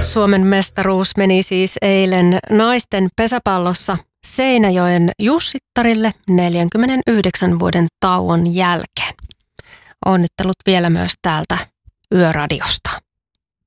Suomen mestaruus meni siis eilen naisten pesäpallossa Seinäjoen Jussittarille 49 vuoden tauon jälkeen. Onnittelut vielä myös täältä Yöradiosta.